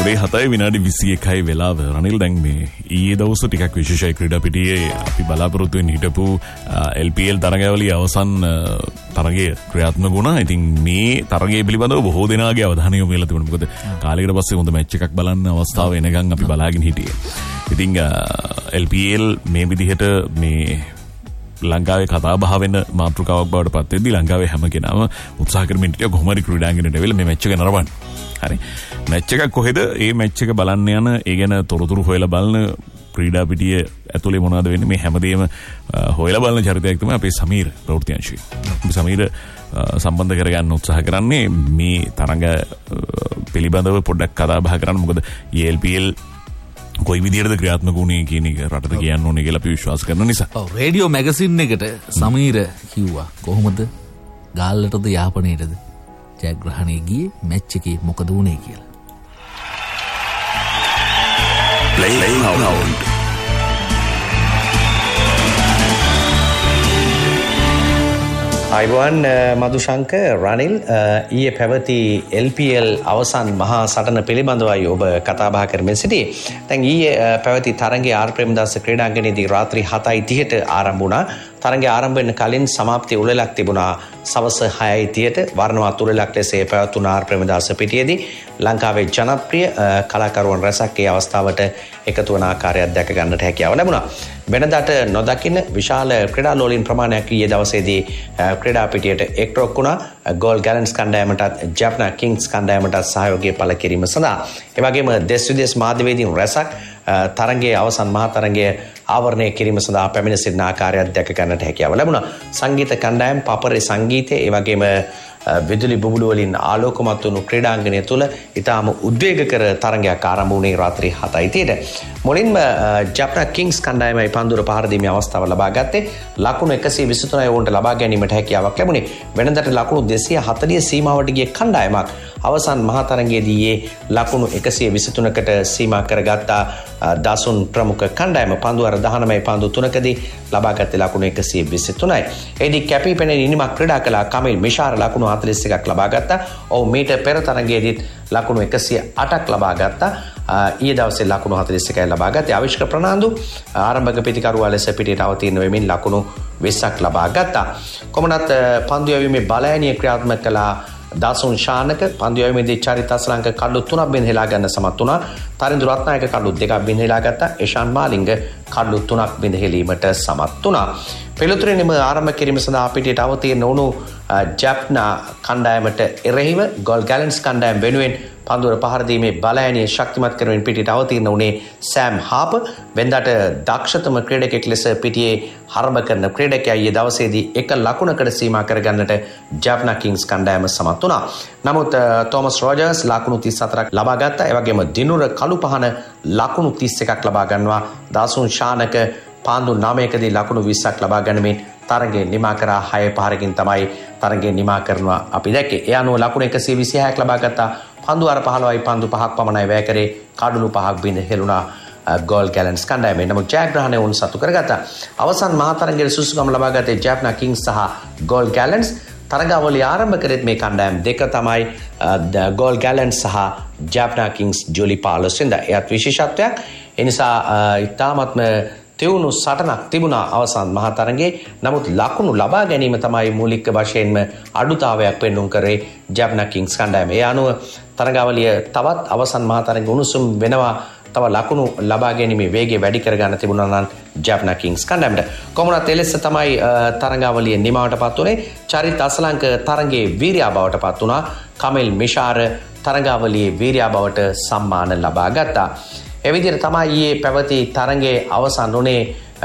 උදේ 7:21 වෙලාව රනිල් දැන් මේ ඊයේ දවස් ටිකක් විශේෂයි ක්‍රීඩා පිටියේ අපි බලාපොරොත්තු වෙන්න හිටපු LPL තරගාවලියේ අවසන් තරගය ක්‍රියාත්මක වුණා. ඉතින් මේ තරගය පිළිබඳව බොහෝ දෙනාගේ අවධානය යොමු වෙලා තිබුණා. මොකද කාලයකට පස්සේ හොඳ මැච් එකක් බලන්න අවස්ථාව එනකන් අපි බලාගෙන හිටියේ. ඉතින් LPL මේ විදිහට මේ ලංකාවේ කතා බහ වෙන මාතෘකාවක් බවට පත් වෙද්දී ලංකාවේ හැම කෙනාම උත්සාහ කරමින් හිටියා කොහොම හරි ක්‍රීඩාංගණයට ඇවිල්ලා මේ මැච් එක නරඹන්න. හරි. මැච් එකක් කොහෙද? ඒ මැච් එක බලන්න යන ඒ ගැන තොරතුරු හොයලා බලන ක්‍රීඩා පිටිය ඇතුලේ මොනවද වෙන්නේ මේ හැමදේම හොයලා බලන චරිතයක් තමයි අපේ සමීර ප්‍රවෘත්ති අංශයේ. සමීර සම්බන්ධ කරගන්න උත්සාහ කරන්නේ මේ තරඟ පිළිබඳව පොඩ්ඩක් කතා බහ කරන්න. මොකද LPL කොයි විදිහටද ක්‍රියාත්මක වුණේ කියන එක රටට කියන්න ඕනේ කියලා අපි විශ්වාස කරන නිසා. ඔව් රේඩියෝ මැගසින් එකට සමීර කිව්වා කොහොමද ගාල්ලටද යාපනයේටද ජයග්‍රහණය ගියේ මැච් එකේ මොකද වුණේ කියලා. Play round. අයිබෝන් මදුශංක රනිල් ඊයේ පැවති LPL අවසන් මහා සටන පිළිබඳවයි ඔබ කතා බහ කරමින් සිටියේ. දැන් ඊයේ පැවති තරගයේ ආර් ප්‍රේමදාස ක්‍රීඩාංගණයේදී රාත්‍රී 7:30ට ආරම්භ වුණා. තරගය ආරම්භ වෙන්න කලින් සමාප්තිය උළෙලක් තිබුණා. සවස් 6:30ට වර්ණවත් උළෙලක් ලෙස පැවතුණා ආර් ප්‍රේමදාස පිටියේදී. ලංකාවේ ජනප්‍රිය කලාකරුවන් රැසක් ඒ අවස්ථාවට එකතු වන ආකාරයක් දැක ගන්නට හැකියාව ලැබුණා. වෙනදාට නොදකින විශාල ක්‍රීඩාලෝලීන් ප්‍රමාණයක් ඊයේ දවසේදී ක්‍රීඩා පිටියට එක්රොක් වුණා. ගෝල් ගැලන්ස් කණ්ඩායමටත් ජැප්නා කිංස් කණ්ඩායමටත් සහයෝගය පළ කිරීම සඳහා. ඒ වගේම දෙස් විදේශ මාධ්‍යවේදීන් රැසක් තරගයේ අවසන් මහා තරගයේ ආවරණය කිරීම සඳහා පැමිණ සිටින ආකාරයක් දැක ගන්නට හැකියාව ලැබුණා. සංගීත කණ්ඩායම් පපරේ සංගීතය ඒ වගේම විදුලි බුබුලු වලින් ආලෝකමත් වුණු ක්‍රීඩාංගණය තුල ඉතාම උද්වේගකර තරගයක් ආරම්භ වුණේ රාත්‍රී 7:30ට. මුලින්ම ජැප්නා කිංස් කණ්ඩායමයි පන්දුර පහර දීමේ අවස්ථාව ලබා ගත්තේ. ලකුණු 123 වුන්ට ලබා ගැනීමට හැකියාවක් ලැබුණේ. වෙනදට ලකුණු 240 සීමාවට ගිය කණ්ඩායමක් අවසන් මහා තරගයේදී ලකුණු 123කට සීමා කරගත්තා. දසුන් ප්‍රමුඛ කණ්ඩායම පන්දුවර 19 පන්දු 3කදී ලබාගත්තේ ලකුණු 123යි. එෙහිදී කැපී පෙනෙන ඉනිමක් ක්‍රීඩා කළ කමිල් මිෂාර ලකුණු 41ක් ලබා ගත්තා. ඔහු මීට පෙර තරගයේදීත් ලකුණු 108ක් ලබා ගත්තා. ඊයේ දවසේ ලකුණු 41යි ලබා ගත්තේ. අවිෂ්ක ප්‍රනාන්දු ආරම්භක පිටිකරුවා ලෙස පිටියට අවතීර්ණ වෙමින් ලකුණු 20ක් ලබා ගත්තා. කොමනත් පන්දු යැවීමේ බලයනිය ක්‍රියාත්මක කළා. දාසුන් ශානක පන්දු යැවීමේදී චරිත අසලංක කඩලු 3ක් බිඳ ගන්න සමත් වුණා. තරිඳු රත්නායක කඩලු 2ක් බිඳ ගත්තා. ඒෂාන් මාලිංග කඩලු 3ක් බිඳ හෙලීමට සමත් වුණා. පෙළතුරේනම ආරම්භ කිරීම සඳහා පිටියට අවතීර්ණ වුණු ජැප්නා කණ්ඩායමට එරෙහිව ගෝල් ගැලන්ස් කණ්ඩායම වෙනුවෙන් පන්දුර පහර දීමේ බලයනිය ශක්තිමත් කරමින් පිටියට අවතීර්ණ වුණේ සෑම් හාපර්. වෙනදාට දක්ෂතම ක්‍රීඩකෙක් ලෙස පිටියේ හරඹ කරන ක්‍රීඩකයා ඊයේ දවසේදී එක ලකුණකට සීමා කරගන්නට ජැප්නා කිංස් කණ්ඩායම සමත් වුණා. නමුත් තෝමස් රෝජර්ස් ලකුණු 34ක් ලබා ගත්තා. ඒ වගේම දිනුර කළුපහන ලකුණු 31ක් ලබා ගන්නවා. දාසුන් ශානක පාන්දු 9කදී ලකුණු 20ක් ලබා ගනිමින් තරගය නිමා කරා. 6 පහරකින් තමයි තරගය නිමා කරනවා අපි දැක්කේ. ඒ අනුව ලකුණු 126ක් ලබා ගත්තා. පන්දු අර 15යි පන්දු 5ක් පමණයි වැය කරේ. කඩලු 5ක් බිඳ හෙළුණා ගෝල් ගැලන්ස් කණ්ඩායම. නමුත් ජයග්‍රහණය වුන් සතු කරගත්තා. අවසන් මහා තරගයේ සුසුකම් ලබා ගත්තේ ජැප්නා කිංස් සහ ගෝල් ගැලන්ස්. තරගාවලිය ආරම්භ කරෙත් මේ කණ්ඩායම් දෙක තමයි ගෝල් ගැලන්ස් සහ ජැප්නා කිංස් ජූලි 15 වෙනිදා. එයත් විශේෂත්වයක්. ඒ නිසා ඉතාමත්ම තෙවුණු සටනක් තිබුණා අවසන් මහා තරගයේ. නමුත් ලකුණු ලබා ගැනීම තමයි මූලික වශයෙන්ම අඩුතාවයක් පෙන්නුම් කරේ ජැප්නා කිංස් කණ්ඩායම. ඒ අනුව තරගාවලිය තවත් අවසන් මහා තරගයේ උණුසුම් වෙනවා. තව ලකුණු ලබා ගැනීමේ වේගය වැඩි කරගන්න තිබුණා නම් ජැප්නා කිංස් කණ්ඩායමට. කොමුණත් එලෙස තමයි තරගාවලිය නිමාවටපත් උනේ. චරිත අසලංක තරගයේ වීරයා බවට පත් වුණා. කමිල් මිෂාර තරගාවලියේ වීරයා බවට සම්මාන ලබා ගත්තා. ඒ විදිහට තමයි ඊයේ පැවති තරගයේ අවසන් වුණේ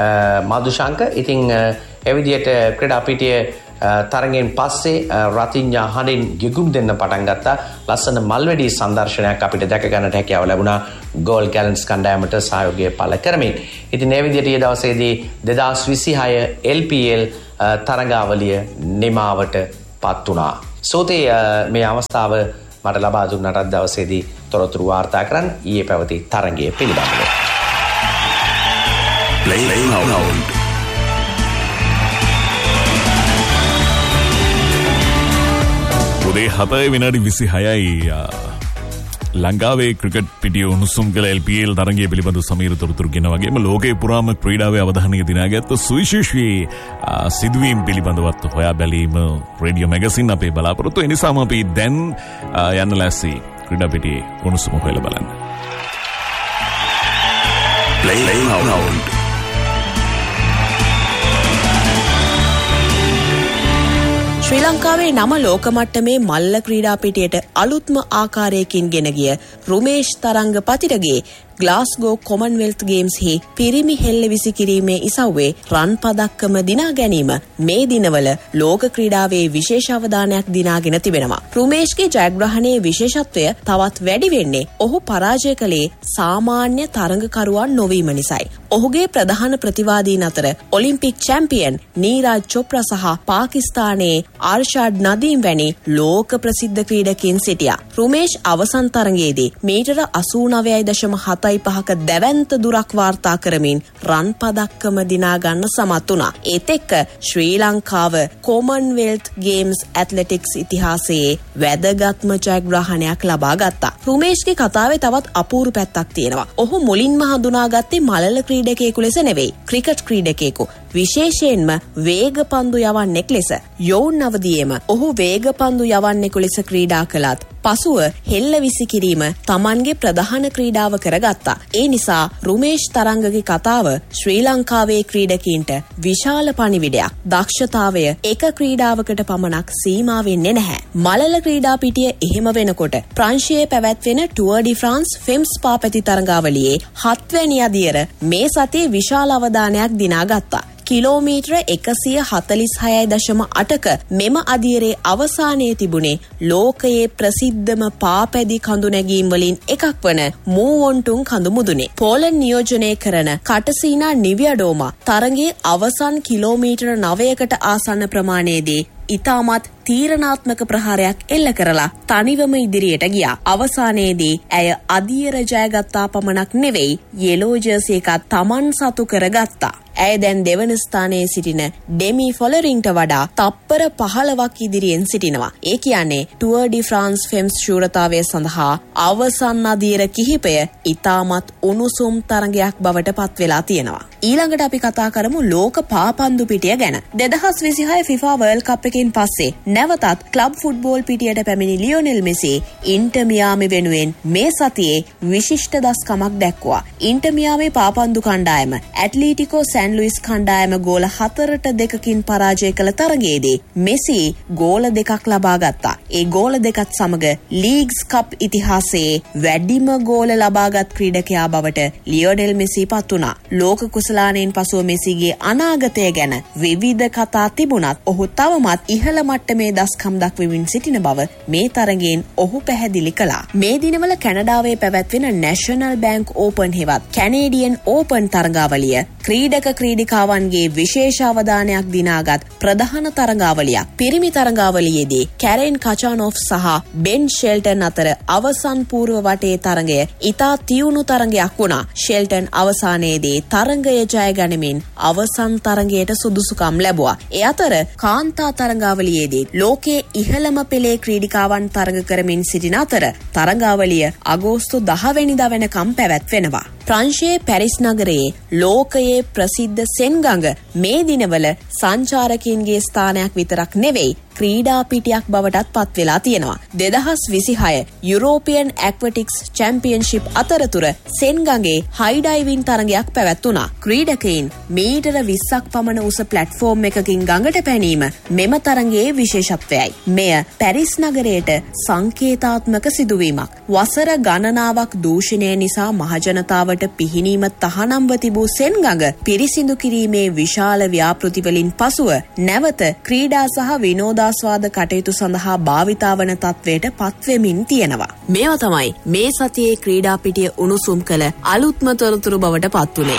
මදුශංක. ඉතින් ඒ විදිහට ක්‍රීඩා පිටියේ තරගෙන් පස්සේ රතිඤ්ඤා හඬින් ගිගුම් දෙන්න පටන් ගත්තා. ලස්සන මල්වැඩි සංදර්ශනයක් අපිට දැක ගන්නට හැකියාව ලැබුණා ගෝල් ගැලන්ස් කණ්ඩායමට සහයෝගය පළ කරමින්. ඉතින් මේ විදිහට ඊයේ දවසේදී 2026 LPL තරගාවලිය නිමාවට පත් වුණා. සෝතේ මේ අවස්ථාව මට ලබා දුන්නට දවසේදී තොරතුරු වාර්තා කරන්න ඊයේ පැවති තරගය පිළිබඳව. Play round. උදේ 7:26යි ලංකාවේ ක්‍රිකට් පිටිය උණුසුම් කළ LPL තරගය පිළිබඳ සමීර තොරතුරු ගෙන වගේම ලෝකේ පුරාම ක්‍රීඩාවේ අවධානය දිනාගත් සුවිශේෂී සිදුවීම් පිළිබඳවත් හොයා බැලීම රේඩියෝ මැගසින් අපේ බලාපොරොත්තු. ඒ නිසාම අපි දැන් යන්න ලෑස්ති ක්‍රීඩා පිටියේ උණුසුම හොයලා බලන්න. Playing around. ශ්‍රී ලංකාවේ නම ලෝක මට්ටමේ මල්ල ක්‍රීඩා පිටියට අලුත්ම ආකාරයකින් ගෙන ගිය රුමේෂ් තරංග පතිරගේ ග්ලාස්ගෝ කොමන්වෙල්ත් ගේම්ස් හි පිරිමි හෙල්ල විසි කිරීමේ ඉසව්වේ රන් පදක්කම දිනා ගැනීම මේ දිනවල ලෝක ක්‍රීඩාවේ විශේෂ අවධානයක් දිනාගෙන තිබෙනවා. රුමේෂ්ගේ ජයග්‍රහණයේ විශේෂත්වය තවත් වැඩි වෙන්නේ ඔහු පරාජය කළේ සාමාන්‍ය තරඟකරුවන් නොවීම නිසායි. ඔහුගේ ප්‍රධාන ප්‍රතිවාදීන් අතර ඔලිම්පික් චැම්පියන් නීරජ් චොප්රා සහ පාකිස්තානයේ අර්ෂාඩ් නදීම් වැනි ලෝක ප්‍රසිද්ධ ක්‍රීඩකයින් සිටියා. රුමේෂ් අවසන් තරඟයේදී මීටර 89.75ක දැවැන්ත දුරක් වාර්තා කරමින් රන් පදක්කම දිනා ගන්න සමත් වුණා. ඒත් එක්ක ශ්‍රී ලංකාව කොමන්වෙල්ත් ගේම්ස් ඇත්ලටික්ස් ඉතිහාසයේ වැදගත්ම ජයග්‍රහණයක් ලබා ගත්තා. රුමේෂ්ගේ කතාවේ තවත් අපූර්ව පැත්තක් තියෙනවා. ඔහු මුලින්ම හඳුනාගත්තේ මලල ක්‍රීඩකයෙකු ලෙස නෙවෙයි, ක්‍රිකට් ක්‍රීඩකයෙකු. විශේෂයෙන්ම වේගපන්දු යවන්නෙක් ලෙස. යෝන් අවදියේම ඔහු වේගපන්දු යවන්නෙකු ලෙස ක්‍රීඩා කළත් පසුව හෙල්ල විසි කිරීම තමන්ගේ ප්‍රධාන ක්‍රීඩාව කරගත්තා. ඒ නිසා රුමේෂ් තරංගගේ කතාව ශ්‍රී ලංකාවේ ක්‍රීඩකීන්ට විශාල පණිවිඩයක්. දක්ෂතාවය එක ක්‍රීඩාවකට පමණක් සීමා වෙන්නේ නැහැ. මලල ක්‍රීඩා පිටිය එහෙම වෙනකොට ප්‍රංශයේ පැවැත්වෙන ටුවර් ඩි ෆ්‍රාන්ස් ෆෙම්ස් පාපැති තරඟාවලියේ 7 වැනි අදියර මේ සතියේ විශාල අවධානයක් දිනාගත්තා. කිලෝමීටර 146.8ක මෙම අදියරේ අවසානයේ තිබුණේ ලෝකයේ ප්‍රසිද්ධම පාපැදි කඳු නැගීම් වලින් එකක් වන මූවොන්ටුන් කඳු මුදුනේ. පෝලන් නියෝජනය කරන කටසීනා නිවියඩෝමා තරඟයේ අවසන් කිලෝමීටර 9කට ආසන්න ප්‍රමාණයේදී ඉතාමත් තීරණාත්මක ප්‍රහාරයක් එල්ල කරලා තනිවම ඉදිරියට ගියා. අවසානයේදී ඇය අදියර ජයගත්තා පමණක් නෙවෙයි, යෙලෝ ජර්සි එකක් තමන් සතු කරගත්තා. ඇය දැන් දෙවන ස්ථානයේ සිටින ඩෙමි ෆොලරින්ට වඩා තප්පර 15ක් ඉදිරියෙන් සිටිනවා. ඒ කියන්නේ ටුවර් ඩි ෆ්‍රාන්ස් ෆෙම්ස් ශූරතාවය සඳහා අවසන් අදියර කිහිපය ඉතාමත් උණුසුම් තරඟයක් බවට පත් වෙලා තියෙනවා. ඊළඟට අපි කතා කරමු ලෝක පාපන්දු පිටිය ගැන. 2026 FIFA World Cup එකෙන් පස්සේ නැවතත් ක්ලබ් ෆුට්බෝල් පිටියට පැමිණි ලියෝනෙල් මෙසි ඉන්ටර් මියාමි වෙනුවෙන් මේ සතියේ විශිෂ්ට දස්කමක් දැක්වුවා. ඉන්ටර් මියාමි පාපන්දු කණ්ඩායම ඇට්ලීටිකෝ සෑන් ලුයිස් කණ්ඩායම ගෝල 4-2කින් පරාජය කළ තරගයේදී මෙසි ගෝල 2ක් ලබා ගත්තා. ඒ ගෝල දෙකත් සමග ලීග්ස් කප් ඉතිහාසයේ වැඩිම ගෝල ලබාගත් ක්‍රීඩකයා බවට ලියෝනෙල් මෙසි පත් වුණා. ලෝක කුසලානයෙන් පසුව මෙසිගේ අනාගතය ගැන විවිධ කතා තිබුණත් ඔහු තවමත් ඉහළ මට්ටමේ දස්කම් දක්වමින් සිටින බව මේ තරගයෙන් ඔහු පැහැදිලි කළා. මේ දිනවල කැනඩාවේ පැවැත්වෙන නැෂනල් බැංක් ඕපන් හෙවත් කැනේඩියන් ඕපන් තරගාවලිය ක්‍රීඩක ක්‍රීඩිකාවන්ගේ විශේෂ අවධානයක් දිනාගත් ප්‍රධාන තරගාවලියක්. පිරිමි තරගාවලියේදී කැරෙන් කචානොෆ් සහ බෙන් ෂෙල්ටන් අතර අවසන් පූර්ව වටේ තරගය ඉතා තියුණු තරගයක් වුණා. ෂෙල්ටන් අවසානයේදී තරගය ජය ගනිමින් අවසන් තරගයට සුදුසුකම් ලැබුවා. ඒ අතර කාන්තා තරගාවලියේදී ලෝකයේ ඉහළම පෙළේ ක්‍රීඩිකාවන් තරග කරමින් සිටින අතර තරගාවලිය අගෝස්තු 10 වෙනිදා වෙනකම් පැවැත්වෙනවා. ප්‍රංශයේ පැරිස් නගරයේ ලෝකයේ ප්‍රසිද්ධ සෙන් ගඟ මේ දිනවල සංචාරකයන්ගේ ස්ථානයක් විතරක් නෙවෙයි, ක්‍රීඩා පිටියක් බවටත් පත් වෙලා තියෙනවා. 2026 යුරෝපියන් ඇක්වැටික්ස් චැම්පියන්ෂිප් අතරතුර සෙන් ගඟේ හයි ඩයිවින් තරගයක් පැවැත්වුණා. ක්‍රීඩකයින් මීටර 20ක් පමණ උස ප්ලැට්ෆෝම් එකකින් ගඟට පැනීම මෙම තරගයේ විශේෂත්වයයි. මෙය පැරිස් නගරයට සංකේතාත්මක සිදුවීමක්. වසර ගණනාවක් දූෂණය නිසා මහජනතාවට පිහිනීම තහනම්ව තිබූ සෙන් ගඟ පිරිසිදු කිරීමේ විශාල ව්‍යාපෘතිවලින් පසුව නැවත ක්‍රීඩා සහ විනෝදාස්වාද කටයුතු සඳහා භාවිතා වන තත්වයට පත්වෙමින් තියෙනවා. මේවා තමයි මේ සතියේ ක්‍රීඩා පිටිය උණුසුම් කළ අලුත්ම තොරතුරු බවට පත් වුණේ.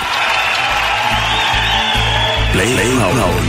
Playing around.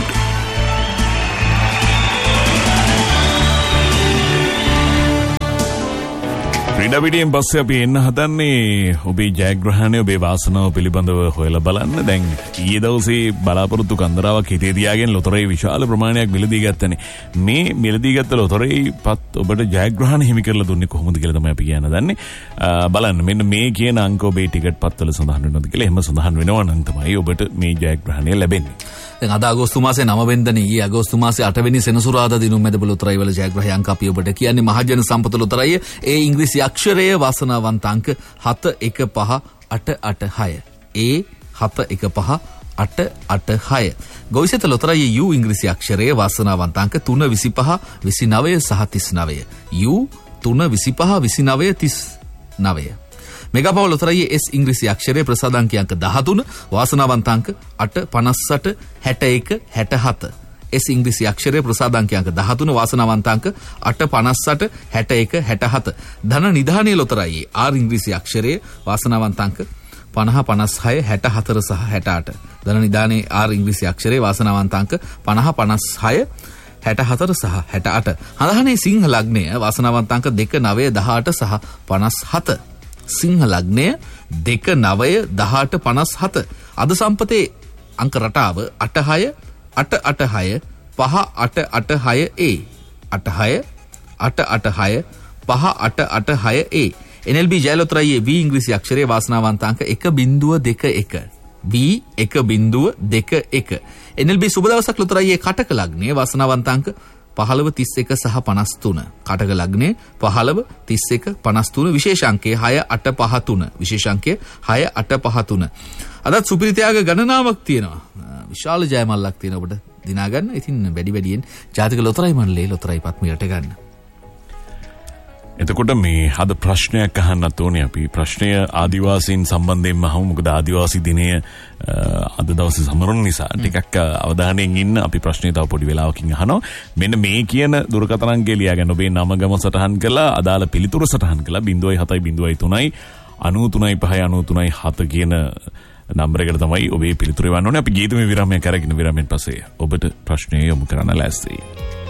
ක්‍රීඩා පිටියෙන් පස්සේ අපි එන්න හදන්නේ ඔබේ ජයග්‍රහණය ඔබේ වාසනාව පිළිබඳව හොයලා බලන්න. දැන් ඊයේ දවසේ බලාපොරොත්තු කන්දරාවක් හිතේ තියාගෙන ලොතරැයි විශාල ප්‍රමාණයක් මිලදී ගත්තනේ. මේ මිලදී ගත්ත ලොතරැයිපත් ඔබට ජයග්‍රහණ හිමි කරලා දුන්නේ කොහොමද කියලා තමයි අපි කියන්න දන්නේ. බලන්න මෙන්න මේ කියන අංක ඔබේ ටිකට් පත්වල සඳහන් වෙනවද කියලා. එහෙම සඳහන් වෙනවා නම් තමයි ඔබට මේ ජයග්‍රහණය ලැබෙන්නේ. දැන් අද අගෝස්තු මාසේ 9 වෙනිදානේ ඊයේ අගෝස්තු මාසේ 8 වෙනි සෙනසුරාදා දිනුම් මැදපු ලොතරැයි වල ජයග්‍රහය අංක අපි ඔබට කියන්නේ මහජන සම්පත ලොතරැයි ඒ ඉංග්‍රීසි අක්ෂරය වාසනාවන්ත අංක 715886 ඒ 715886 ගොවිසෙත ලොතරැයි U ඉංග්‍රීසි අක්ෂරය වාසනාවන්ත අංක 325 29 සහ 39 U 325 29 39 මෙගාපවල් ලොතරැයි S ඉංග්‍රීසි අක්ෂරය ප්‍රසාදාංක අංක 13 වාසනාවන්ත අංක 858 61 67 S ඉංග්‍රීසි අක්ෂරය ප්‍රසාදාංක අංක 13 වාසනාවන්ත අංක 858 61 67 ධන නිධානයේ ලොතරැයි R ඉංග්‍රීසි අක්ෂරය වාසනාවන්ත අංක 50 56 64 සහ 68 ධන නිධානයේ R ඉංග්‍රීසි අක්ෂරය වාසනාවන්ත අංක 50 56 64 සහ 68 හදහනේ සිංහ ලග්නය වාසනාවන්ත අංක 2 9 18 සහ 57 සිංහ ලග්නය 2 9 18 57 අද සම්පතේ අංක රටාව 86 886 586 A 86 886 586 A NLB ජයලොතරැයි V ඉංග්‍රීසි අක්ෂරයේ වාසනාවන්ත අංක 1.21 V 1.21 NLB සුබ දවසක් ලොතරැයි කටක ලග්නයේ වාසනාවන්ත අංක 15 31 සහ 53 කටක ලග්නේ 15 31 53 විශේෂාංකය 6853 විශේෂාංකය 6853 අදත් සුපිරිත්‍යාග ගණනාවක් තියෙනවා විශාල ජයමල්ලක් තියෙනවා ඔබට දිනා ගන්න. ඉතින් වැඩියෙන් ජාතික ලොතරැයි මණ්ඩලයේ ලොතරැයි පත්මියට ගන්න. එතකොට මේ අද ප්‍රශ්නයක් අහන්නත් ඕනේ අපි. ප්‍රශ්නය ආදිවාසීන් සම්බන්ධයෙන්ම අහමු. මොකද ආදිවාසී දිනය අද දවසේ සමරන නිසා ටිකක් අවධානයෙන් ඉන්න අපි ප්‍රශ්නේ තව පොඩි වෙලාවකින් අහනවා. මෙන්න මේ කියන දුරකථන අංකය ලියාගන්න. ඔබේ නම ගම සටහන් කළා අදාළ පිළිතුරු සටහන් කළා 0703 93 5 93 7 කියන නම්බර එකට තමයි ඔබේ පිළිතුරු එවන්න ඕනේ. අපි ගීතමය විරාමයක් අරගෙන විරාමයෙන් පස්සේ ඔබට ප්‍රශ්නය යොමු කරන්න ලෑස්තියි.